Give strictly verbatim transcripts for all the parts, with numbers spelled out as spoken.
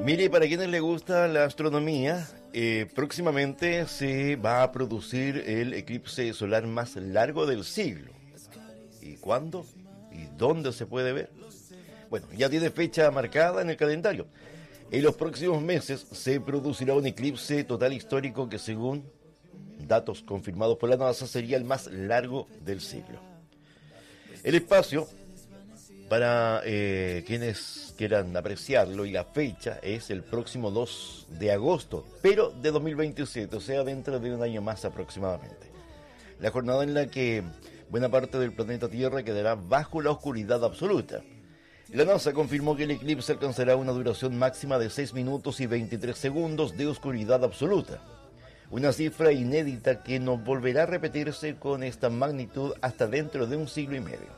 Mire, para quienes les gusta la astronomía, eh, próximamente se va a producir el eclipse solar más largo del siglo. ¿Y cuándo? ¿Y dónde se puede ver? Bueno, ya tiene fecha marcada en el calendario. En los próximos meses se producirá un eclipse total histórico que, según datos confirmados por la NASA, sería el más largo del siglo. El espacio, para eh, quienes quieran apreciarlo, y la fecha es el próximo dos de agosto, pero de dos mil veintisiete, o sea, dentro de un año más aproximadamente. La jornada en la que buena parte del planeta Tierra quedará bajo la oscuridad absoluta. La NASA confirmó que el eclipse alcanzará una duración máxima de seis minutos y veintitrés segundos de oscuridad absoluta. Una cifra inédita que no volverá a repetirse con esta magnitud hasta dentro de un siglo y medio.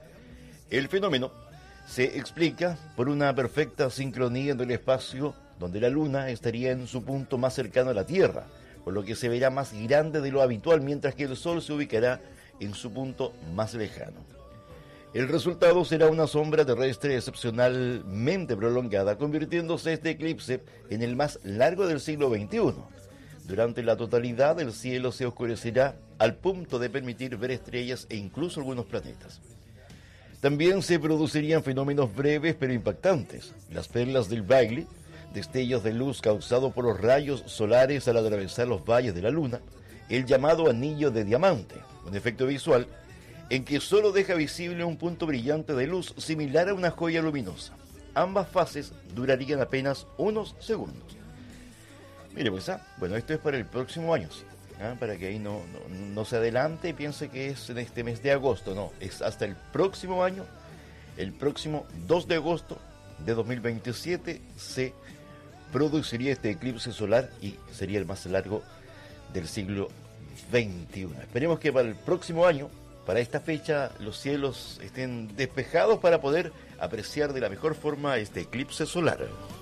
El fenómeno se explica por una perfecta sincronía en el espacio, donde la Luna estaría en su punto más cercano a la Tierra, por lo que se verá más grande de lo habitual, mientras que el Sol se ubicará en su punto más lejano. El resultado será una sombra terrestre excepcionalmente prolongada, convirtiéndose este eclipse en el más largo del siglo veintiuno. Durante la totalidad, el cielo se oscurecerá al punto de permitir ver estrellas e incluso algunos planetas. También se producirían fenómenos breves pero impactantes: las perlas del Bailey, destellos de luz causados por los rayos solares al atravesar los valles de la Luna, el llamado anillo de diamante, un efecto visual en que solo deja visible un punto brillante de luz similar a una joya luminosa. Ambas fases durarían apenas unos segundos. Mire, pues, ah, bueno, esto es para el próximo año, sí, ¿ah? Para que ahí no, no, no se adelante y piense que es en este mes de agosto. No, es hasta el próximo año, el próximo dos de agosto de dos mil veintisiete, se produciría este eclipse solar y sería el más largo del siglo veintiuno. Esperemos que para el próximo año, para esta fecha, los cielos estén despejados para poder apreciar de la mejor forma este eclipse solar.